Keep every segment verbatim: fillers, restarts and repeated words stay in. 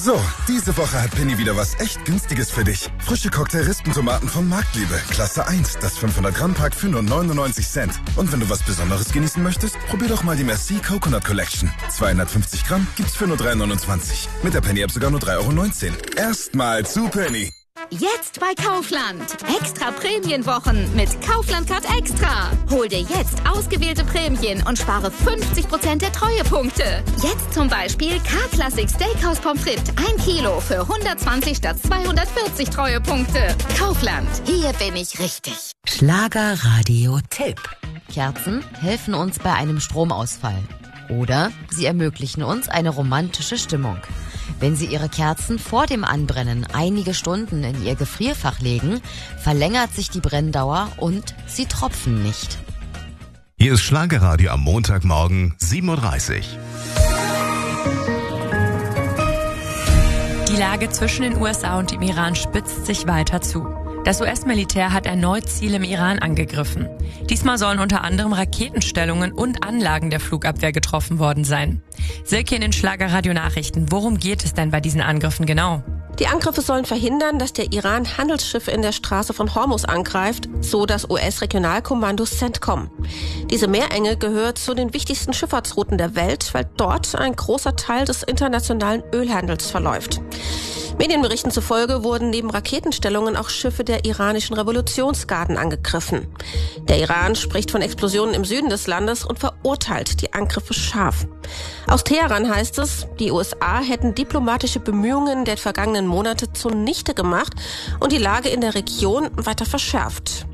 So, diese Woche hat Penny wieder was echt Günstiges für dich. Frische Cocktail-Rispentomaten von Marktliebe. Klasse eins, das fünfhundert Gramm Pack für nur neunundneunzig Cent. Und wenn du was Besonderes genießen möchtest, probier doch mal die Merci Coconut Collection. zweihundertfünfzig Gramm gibt's für nur drei neunundzwanzig. Mit der Penny-App sogar nur drei Euro neunzehn. Erstmal zu Penny. Jetzt bei Kaufland. Extra Prämienwochen mit Kaufland Card Extra. Hol dir jetzt ausgewählte Prämien und spare fünfzig Prozent der Treuepunkte. Jetzt zum Beispiel K-Classic Steakhouse Pommes frites ein Kilo für hundertzwanzig statt zweihundertvierzig Treuepunkte. Kaufland. Hier bin ich richtig. Schlagerradio-Tipp. Kerzen helfen uns bei einem Stromausfall. Oder sie ermöglichen uns eine romantische Stimmung. Wenn Sie Ihre Kerzen vor dem Anbrennen einige Stunden in Ihr Gefrierfach legen, verlängert sich die Brenndauer und sie tropfen nicht. Hier ist Schlagerradio am Montagmorgen sieben Uhr dreißig. Die Lage zwischen den U S A und dem Iran spitzt sich weiter zu. Das U S-Militär hat erneut Ziele im Iran angegriffen. Diesmal sollen unter anderem Raketenstellungen und Anlagen der Flugabwehr getroffen worden sein. Silke in den Schlagerradio-Nachrichten. Worum geht es denn bei diesen Angriffen genau? Die Angriffe sollen verhindern, dass der Iran Handelsschiffe in der Straße von Hormuz angreift, so das U S-Regionalkommando CENTCOM. Diese Meerenge gehört zu den wichtigsten Schifffahrtsrouten der Welt, weil dort ein großer Teil des internationalen Ölhandels verläuft. Medienberichten zufolge wurden neben Raketenstellungen auch Schiffe der iranischen Revolutionsgarden angegriffen. Der Iran spricht von Explosionen im Süden des Landes und verurteilt die Angriffe scharf. Aus Teheran heißt es, die U S A hätten diplomatische Bemühungen der vergangenen Monate zunichte gemacht und die Lage in der Region weiter verschärft.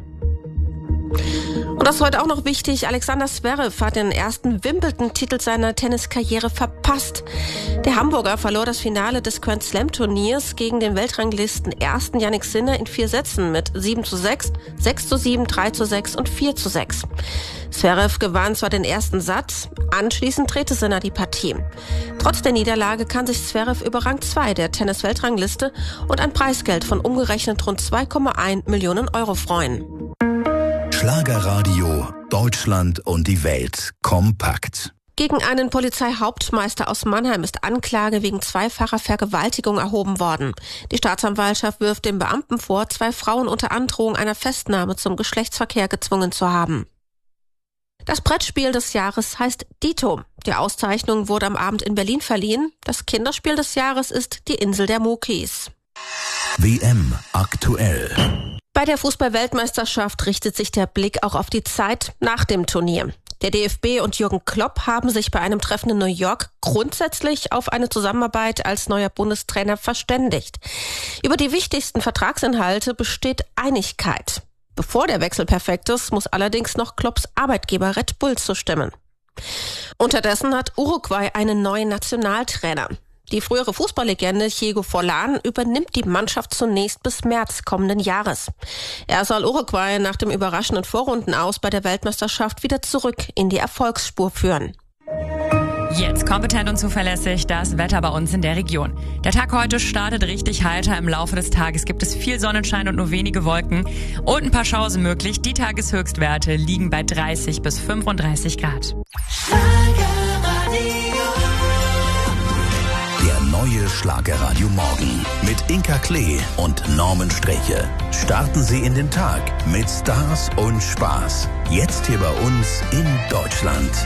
Und das ist heute auch noch wichtig. Alexander Zverev hat den ersten Wimbledon-Titel seiner Tenniskarriere verpasst. Der Hamburger verlor das Finale des Grand Slam-Turniers gegen den Weltranglisten ersten Jannik Sinner in vier Sätzen mit sieben zu sechs, sechs zu sieben, drei zu sechs und vier zu sechs. Zverev gewann zwar den ersten Satz, anschließend drehte Sinner die Partie. Trotz der Niederlage kann sich Zverev über Rang zwei der Tennis-Weltrangliste und ein Preisgeld von umgerechnet rund zwei Komma eins Millionen Euro freuen. Schlagerradio, Deutschland und die Welt kompakt. Gegen einen Polizeihauptmeister aus Mannheim ist Anklage wegen zweifacher Vergewaltigung erhoben worden. Die Staatsanwaltschaft wirft dem Beamten vor, zwei Frauen unter Androhung einer Festnahme zum Geschlechtsverkehr gezwungen zu haben. Das Brettspiel des Jahres heißt Dito. Die Auszeichnung wurde am Abend in Berlin verliehen. Das Kinderspiel des Jahres ist die Insel der Mokis. W M aktuell. Bei der Fußball-Weltmeisterschaft richtet sich der Blick auch auf die Zeit nach dem Turnier. Der D F B und Jürgen Klopp haben sich bei einem Treffen in New York grundsätzlich auf eine Zusammenarbeit als neuer Bundestrainer verständigt. Über die wichtigsten Vertragsinhalte besteht Einigkeit. Bevor der Wechsel perfekt ist, muss allerdings noch Klopps Arbeitgeber Red Bull zustimmen. Unterdessen hat Uruguay einen neuen Nationaltrainer. Die frühere Fußballlegende Diego Forlán übernimmt die Mannschaft zunächst bis März kommenden Jahres. Er soll Uruguay nach dem überraschenden Vorrundenaus bei der Weltmeisterschaft wieder zurück in die Erfolgsspur führen. Jetzt kompetent und zuverlässig das Wetter bei uns in der Region. Der Tag heute startet richtig heiter. Im Laufe des Tages gibt es viel Sonnenschein und nur wenige Wolken und ein paar Schauer sind möglich. Die Tageshöchstwerte liegen bei dreißig bis fünfunddreißig Grad. Der neue Schlagerradio Morgen mit Inka Klee und Norman Streche. Starten Sie in den Tag mit Stars und Spaß. Jetzt hier bei uns in Deutschland.